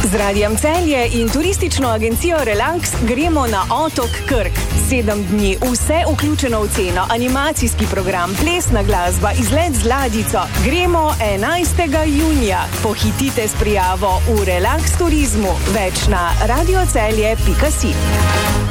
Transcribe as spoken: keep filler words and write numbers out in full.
Z Radiem Celje in turistično agencijo Relax gremo na otok Krk. Sedem dni, vse vključeno v ceno, animacijski program, plesna glasba, izlet z ladjico. Gremo enajstega junija. Pohitite s prijavo v Relax turizmu. Več na radiocelje pika si.